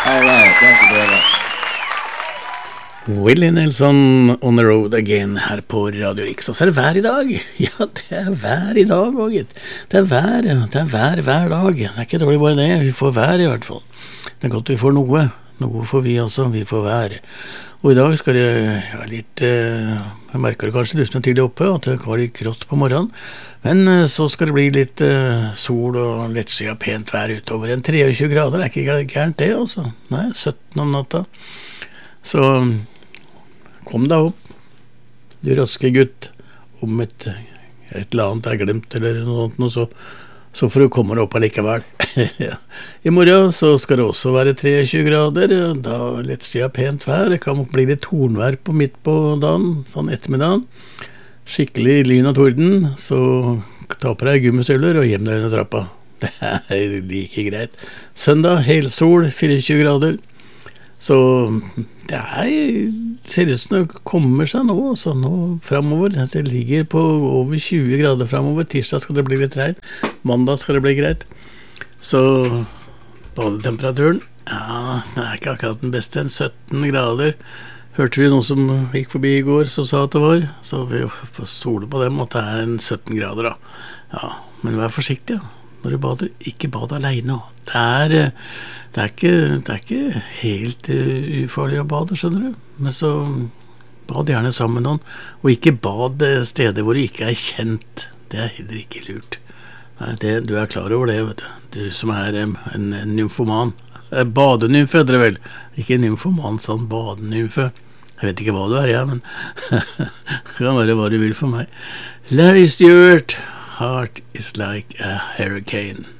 All right, thank you very much. Willie Nelson on the road again her på Radio Rix. Og så det vær i dag. Ja, det vær i dag også, gitt. Det vær hver dag. Det ikke dårlig bare det. Vi får vær i hvert fall. Det godt vi får noe. Noe får vi også. Vi får vær. Og i dag skal det litt... jeg merker det kanskje du som tidlig oppe, at det var litt grått på morgenen. Men så skal det bli litt sol og lettsida pent vær utover. En 23 grader, det ikke gærent det, altså. Nei, 17 om natta. Så... kom deg opp, du raske gutt, om et eller annet er glemt eller noe sånt, så får du komme deg opp allikevel. Ja. I morgen så skal det også være 23 grader, da lettsida pent vær, det kan bli litt tornvær på midt på dagen, sånn ettermiddagen. Skikkelig lyn og torden, så ta på deg gummistøvler og hjem deg under trappa. Det er like greit. Søndag, helsol, 24 grader. Så det ser ut som det kommer seg nå, så nå fremover, det ligger på over 20 grader fremover, tirsdag skal det bli litt regn, mandag skal det bli greit, så badetemperaturen, ja, det ikke akkurat den beste, 17 grader, hørte vi noen som gikk forbi i går som sa at det var, så vi får stole på dem at det en 17 grader da, ja, men vær forsiktig da. Når du bader, ikke bad alene. Det ikke helt ufarlig å bade, skjønner du. Men så bad gjerne sammen med noen, og ikke bad steder hvor du ikke kjent. Det heller ikke lurt. Nei, du klar over det, vet du. Du som en nymfoman. Badenymfe, det vel. Ikke nymfoman, sånn badenymfe. Jeg vet ikke hva du ja, men det kan være hva du vil for meg. Larry Stewart. Heart is like a hurricane.